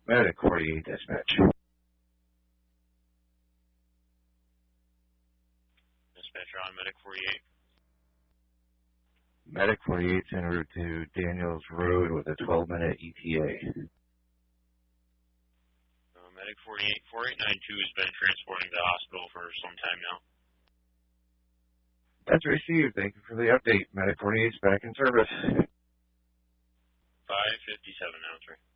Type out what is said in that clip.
Medic 48 dispatch. Dispatcher on Medic 48. Medic 48 en route to Daniels Road with a 12-minute ETA. Medic 48, 4892 has been transporting to the hospital for some time now. That's received. Thank you for the update. Medic 48 is back in service. 557 now, sir.